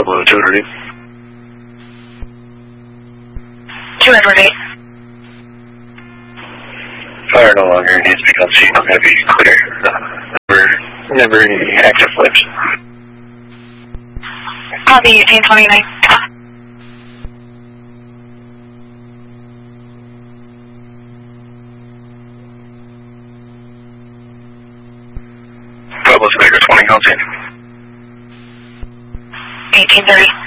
Pablo 208. 2 Edward 8. Fire no longer needs to become seen on heavy clear. Never any active flips. Copy 1829. Pablo Vega 20, how's it? 1830.